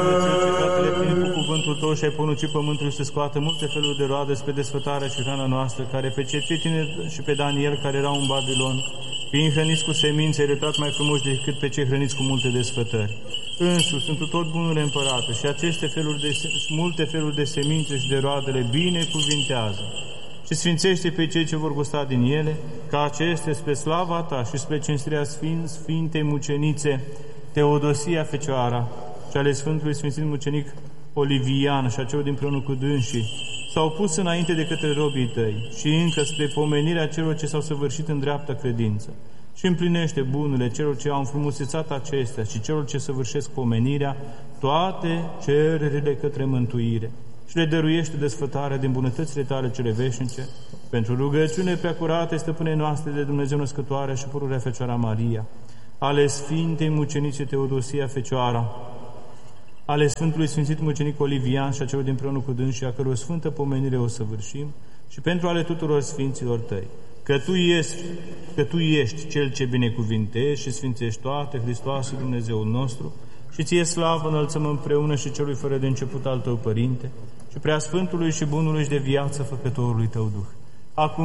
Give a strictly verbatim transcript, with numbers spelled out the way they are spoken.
Cercetările plini cu cuvântul Tău și ai poruncit pământului să scoată multe feluri de roade spre desfătarea și hrana noastră, care pe Cetitine și pe Daniel, care erau în Babilon, fiind hrăniți cu semințe, erătat mai frumos decât pe cei hrăniți cu multe desfătări. Însuși, sunt tot bunurile împărate și aceste feluri de, multe feluri de semințe și de roadele binecuvintează și sfințește pe cei ce vor gusta din ele, ca acestea spre slava Ta și spre cinstirea Sfânt, Sfintei Mucenițe Teodosia Fecioara și ale Sfântului Sfințit Mucenic Olivian și a celor dinpreună cu dânsii, s-au pus înainte de către robii Tăi și încă spre pomenirea celor ce s-au săvârșit în dreapta credință. Și împlinește bunurile celor ce au înfrumusețat acestea și celor ce săvârșesc pomenirea, toate cererile către mântuire și le dăruiește desfătarea din bunătățile Tale cele veșnice, pentru rugăciune preacurate, Stăpâne noastre de Dumnezeu Născătoare și Pururea Fecioara Maria, ale Sfintei Mucenice Teodosia Fecioara, ale Sfântului Sfințit Mucenic Olivian și a celor dinpreună cu dânsii, a căror sfântă pomenire o săvârșim, și pentru ale tuturor Sfinților Tăi, că Tu ești, că Tu ești Cel ce binecuvintezi și sfințești toate, Hristoase Dumnezeul nostru, și Ție slavă înălțăm împreună și Celui fără de început al Tău, Părinte, și Preasfântului și Bunului și de viață Făcătorului Tău Duh. Acum